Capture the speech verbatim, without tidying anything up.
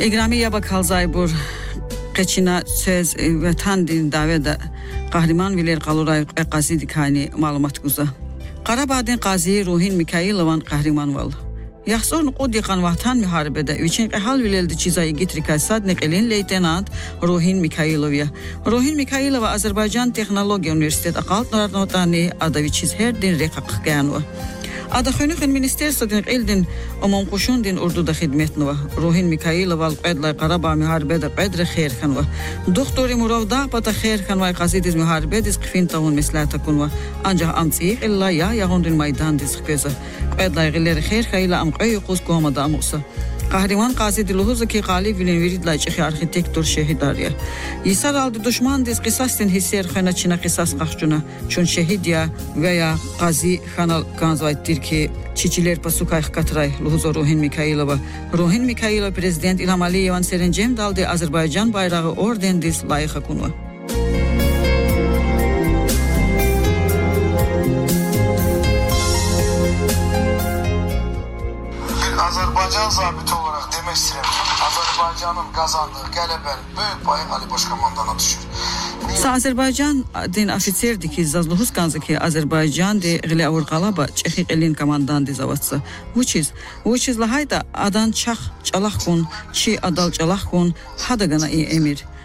İgrami ya bakalzay bur Qeçina söz vatan din davada qahraman viler qaluray qazi dikani malumat guza. Qarabağdın qazi Ruhin Mikhailovan qahraman val. Yaxsorn qodiqan vatan müharibede üçün qahal vileldi çizayı getrika sad neqelin leytenant Ruhin Mikhailovya. Ruhin Mikhailova Azerbaycan Texnologiya Universitet aqalt narnotani adavi çiz her din reqaq qanwa. Ada xönüxün ministersodun eldin umum qoşun din urduda xidmetnova. Ruhin Mikhailova qadlay Qarabağ müharibede qadri xeyr xanwa. Doktori Murovda pata xeyr xanwa qazidiz müharibedes qfin tavun mislata kunwa. Ancaq amtsiq illa ya yağundun maydan diz qeza. Qadlay gilleri xeyr xayla am qayqus qomada amusa. Qahraman qazi diluhuzu ki qalib vilin viridlay çixi arxitektor şehidariya. Yisar aldı düşman diz qisastin hisser xana çina qisas qaxcuna. Çun şehidya veya qazi xanal kanzvayttir ki çiçiler pasukay qatray luhuzu Ruhin Mikhailova. Ruhin Mikhailova prezident İlham Aliyevan serencem daldı Azerbaycan bayrağı orden diz layıqa kunwa. Azerbaycan zabiti olarak demek istedim. Azerbaycan'ın kazandığı gələbənin büyük payı Ali Başkomandana düşür. Sa Azerbaycan din ofitserdi ki zazluhuz kanzı ki Azerbaycan de gile avurqalaba çexi elin komandan de zavatsa. Which is, which is lahayda adan çax çalaq kun, çi adal çalaq kun, hadagana i emir.